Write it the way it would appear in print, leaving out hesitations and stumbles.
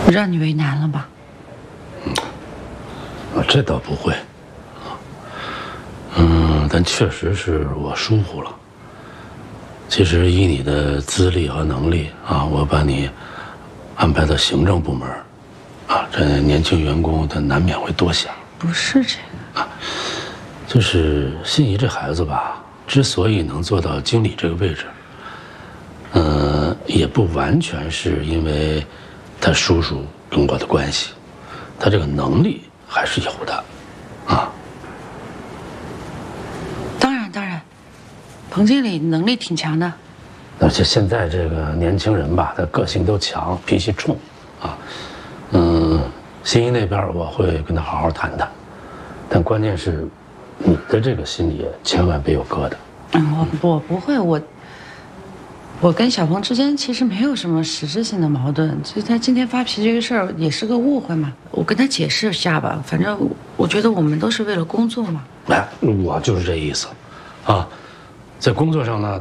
我让你为难了吧？ 这倒不会。但确实是我疏忽了。其实以你的资历和能力啊，我把你安排到行政部门，这年轻员工他难免会多想。 不是这个， 就是心怡这孩子吧，之所以能做到经理这个位置，也不完全是因为他叔叔跟我的关系，他这个能力还是有的， 当然，彭经理能力挺强的。 而且现在这个年轻人吧，他个性都强，脾气冲，心怡那边我会跟他好好谈谈，但关键是，你的这个心里千万别有疙瘩。 我不会，我跟小鹏之间其实没有什么实质性的矛盾，就他今天发脾气这个事儿也是个误会嘛，我跟他解释一下吧，反正我觉得我们都是为了工作嘛。 我就是这意思，在工作上呢。